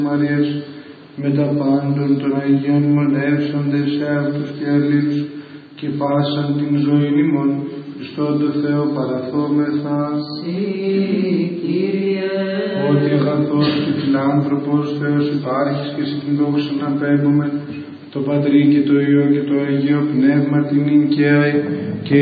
Μαρίας, με τα πάντων των Αγίων μονεύσαντες εαυτούς και αλλήλους, και πάσαν την ζωήν ημών, Χριστόν το Θεό παραθόμεθα. Συ, Κύριε, ότι αγαθός και φιλάνθρωπος Θεός υπάρχεις και σε την δόξα να απέμπουμε, το Πατρί και το Υιό και το Αγίο Πνεύμα την νυν και